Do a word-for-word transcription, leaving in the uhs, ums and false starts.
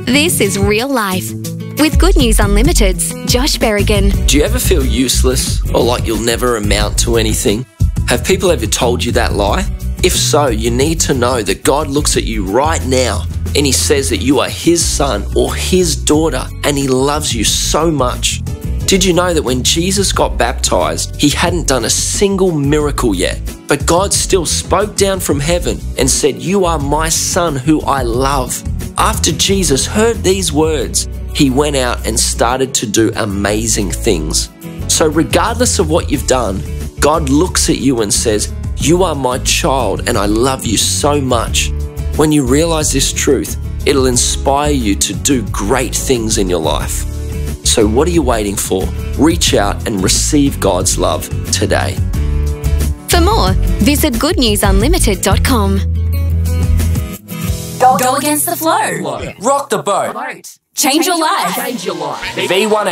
This is Real Life with Good News Unlimited's Josh Berrigan. Do you ever feel useless or like you'll never amount to anything? Have people ever told you that lie? If so, you need to know that God looks at you right now and He says that you are His son or His daughter and He loves you so much. Did you know that when Jesus got baptized, He hadn't done a single miracle yet, but God still spoke down from heaven and said, "You are my son who I love." After Jesus heard these words, He went out and started to do amazing things. So regardless of what you've done, God looks at you and says, "You are my child and I love you so much." When you realize this truth, it'll inspire you to do great things in your life. So what are you waiting for? Reach out and receive God's love today. For more, visit good news unlimited dot com. Go, Go against the flow. Rock the boat. Change your life. V one